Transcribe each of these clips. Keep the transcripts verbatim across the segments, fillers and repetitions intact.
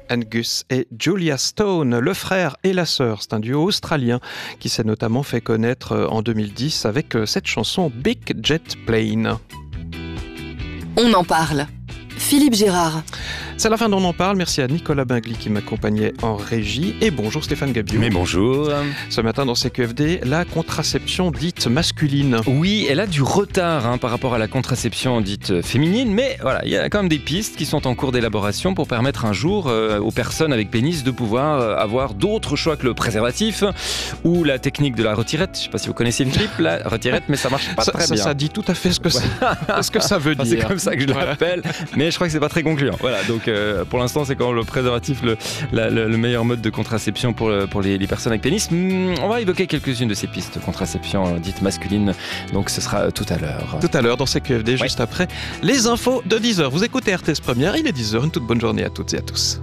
Angus et Julia Stone, le frère et la sœur. C'est un duo australien qui s'est notamment fait connaître en deux mille dix avec cette chanson Big Jet Plane. On en parle. Philippe Gérard. C'est la fin d'On en parle. Merci à Nicolas Bingli qui m'accompagnait en régie. Et bonjour Stéphane Gabiou. Mais bonjour. Ce matin dans C Q F D, la contraception dite masculine. Oui, elle a du retard hein, par rapport à la contraception dite féminine. Mais voilà, il y a quand même des pistes qui sont en cours d'élaboration pour permettre un jour euh, aux personnes avec pénis de pouvoir euh, avoir d'autres choix que le préservatif ou la technique de la retirette. Je ne sais pas si vous connaissez le clip, la retirette, mais ça marche pas ça, très ça, bien. Ça dit tout à fait ce que, ce que ça veut dire. Enfin, c'est comme ça que je voilà. l'appelle. Mais je crois que c'est pas très concluant. Voilà, donc euh, pour l'instant, c'est quand le préservatif le, la, le, le meilleur mode de contraception pour, pour les, les personnes avec pénis. Mmh, on va évoquer quelques-unes de ces pistes de contraception euh, dites masculines. Donc ce sera tout à l'heure. Tout à l'heure dans C Q F D, ouais. Juste après les infos de dix heures. Vous écoutez R T S Première, il est dix heures. Une toute bonne journée à toutes et à tous.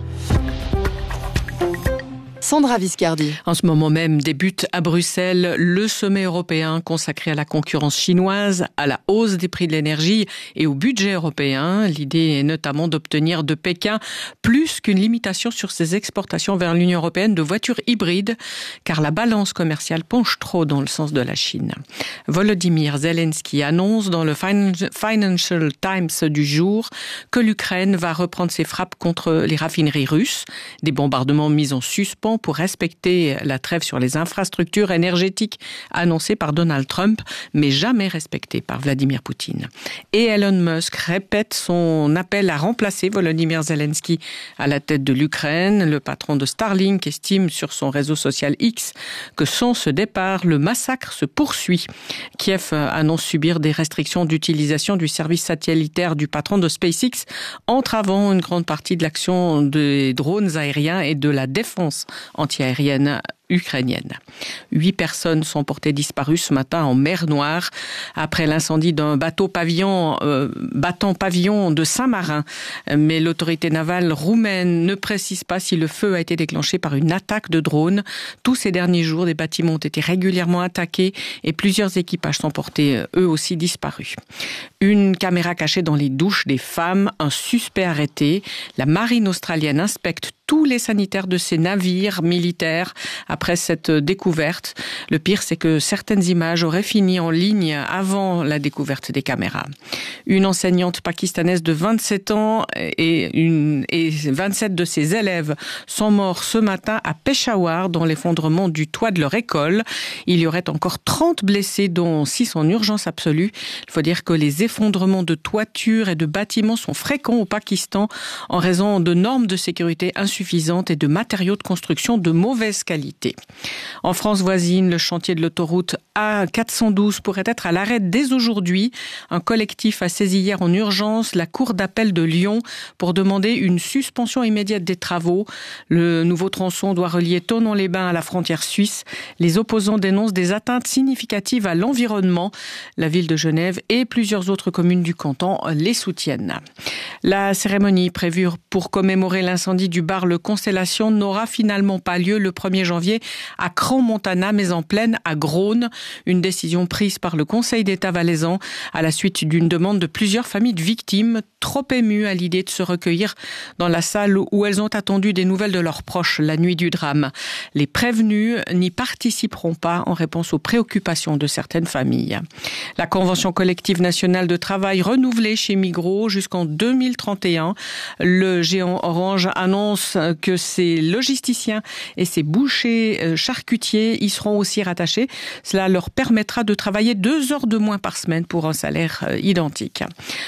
Sandra Viscardi. En ce moment même débute à Bruxelles le sommet européen consacré à la concurrence chinoise, à la hausse des prix de l'énergie et au budget européen. L'idée est notamment d'obtenir de Pékin plus qu'une limitation sur ses exportations vers l'Union européenne de voitures hybrides, car la balance commerciale penche trop dans le sens de la Chine. Volodymyr Zelensky annonce dans le Financial Times du jour que l'Ukraine va reprendre ses frappes contre les raffineries russes, des bombardements mis en suspens pour respecter la trêve sur les infrastructures énergétiques annoncée par Donald Trump, mais jamais respectée par Vladimir Poutine. Et Elon Musk répète son appel à remplacer Volodymyr Zelensky à la tête de l'Ukraine. Le patron de Starlink estime sur son réseau social X que sans ce départ, le massacre se poursuit. Kiev annonce subir des restrictions d'utilisation du service satellitaire du patron de SpaceX, entravant une grande partie de l'action des drones aériens et de la défense antiaérienne ukrainienne. Huit personnes sont portées disparues ce matin en mer Noire après l'incendie d'un bateau pavillon, euh, battant pavillon de Saint-Marin. Mais l'autorité navale roumaine ne précise pas si le feu a été déclenché par une attaque de drone. Tous ces derniers jours, des bâtiments ont été régulièrement attaqués et plusieurs équipages sont portés eux aussi disparus. Une caméra cachée dans les douches des femmes, un suspect arrêté. La marine australienne inspecte tous les sanitaires de ces navires militaires après cette découverte. Le pire, c'est que certaines images auraient fini en ligne avant la découverte des caméras. Une enseignante pakistanaise de vingt-sept ans et, une, et vingt-sept de ses élèves sont morts ce matin à Peshawar dans l'effondrement du toit de leur école. Il y aurait encore trente blessés, dont six en urgence absolue. Il faut dire que les effondrements de toitures et de bâtiments sont fréquents au Pakistan en raison de normes de sécurité insuffisantes et de matériaux de construction de mauvaise qualité. En France voisine, le chantier de l'autoroute A quatre cent douze pourrait être à l'arrêt dès aujourd'hui. Un collectif a saisi hier en urgence la cour d'appel de Lyon pour demander une suspension immédiate des travaux. Le nouveau tronçon doit relier Thonon-les-Bains à la frontière suisse. Les opposants dénoncent des atteintes significatives à l'environnement. La ville de Genève et plusieurs autres communes du canton les soutiennent. La cérémonie prévue pour commémorer l'incendie du bar Le Constellation n'aura finalement pas lieu le premier janvier à Crans-Montana, mais en plaine à Grosne. Une décision prise par le Conseil d'État valaisan à la suite d'une demande de plusieurs familles de victimes, trop émues à l'idée de se recueillir dans la salle où elles ont attendu des nouvelles de leurs proches la nuit du drame. Les prévenus n'y participeront pas en réponse aux préoccupations de certaines familles. La convention collective nationale de travail renouvelée chez Migros jusqu'en deux mille trente et un. Le géant Orange annonce que ses logisticiens et ses bouchers charcutiers y seront aussi rattachés. Cela leur permettra de travailler deux heures de moins par semaine pour un salaire identique.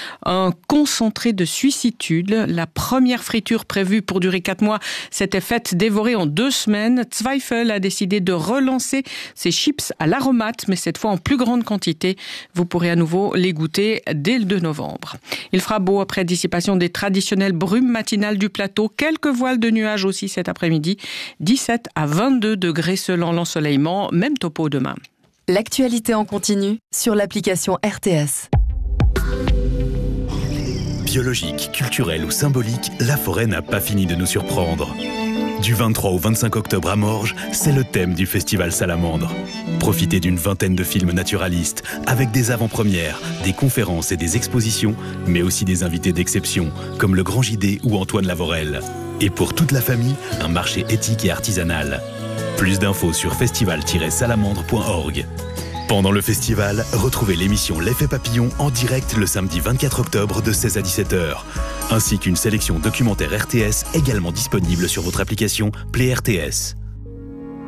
Un concentré de suissitude. La première friture prévue pour durer quatre mois s'était faite dévorer en deux semaines. Zweifel a décidé de relancer ses chips à l'aromate, mais cette fois en plus grande quantité. Vous pourrez à nouveau les goûter dès le deux novembre. Il fera beau après dissipation des traditionnelles brumes matinales du plateau. Quelques voiles de nuages aussi cet après-midi. dix-sept à vingt-deux degrés selon l'ensoleillement. Même topo demain. L'actualité en continu sur l'application R T S. Biologique, culturelle ou symbolique, la forêt n'a pas fini de nous surprendre. Du vingt-trois au vingt-cinq octobre à Morges, c'est le thème du festival Salamandre. Profitez d'une vingtaine de films naturalistes, avec des avant-premières, des conférences et des expositions, mais aussi des invités d'exception, comme le Grand J D ou Antoine Lavorel. Et pour toute la famille, un marché éthique et artisanal. Plus d'infos sur festival tiret salamandre point org. Pendant le festival, retrouvez l'émission L'Effet Papillon en direct le samedi vingt-quatre octobre de seize à dix-sept heures, ainsi qu'une sélection documentaire R T S également disponible sur votre application Play R T S.